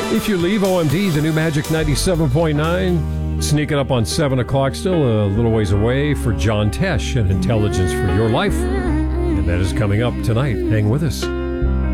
If you leave OMD, the new Magic 97.9, sneaking up on 7 o'clock, still a little ways away for John Tesh and Intelligence for Your Life. And that is coming up tonight. Hang with us.